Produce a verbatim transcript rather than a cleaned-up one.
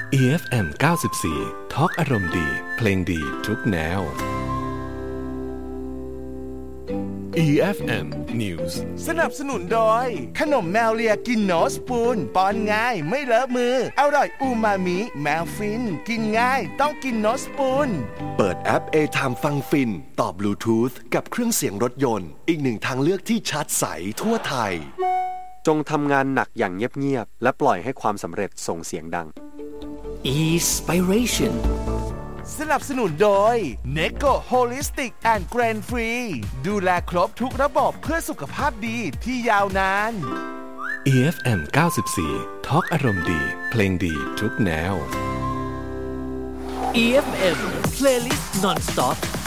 อี เอฟ เอ็ม เก้าสิบสี่ Talk อารมณ์ดีเพลงดีทุกแนว อี เอฟ เอ็ม News สนับสนุนโดยขนมแมวเลียกินโนสปูนป้อนง่ายไม่เลอะมืออร่อยอูมามิแมวฟินกินง่ายต้องกินโนสปูนเปิดแอป A-Time ฟังฟินต่อบลูทูธกับเครื่องเสียงรถยนต์อีกหนึ่งทางเลือกที่ชัดใสทั่วไทยจงทำงานหนักอย่างเงียบๆและปล่อยให้ความสำเร็จส่งเสียงดัง Inspiration สนับสนุนโดย Neko Holistic and Grain Free ดูแลครบทุกระบบเพื่อสุขภาพดีที่ยาวนานอี เอฟ เอ็ม เก้าสิบสี่ Talk อารมณ์ดีเพลงดีทุกแนวอี เอฟ เอ็ม Playlist Non-Stop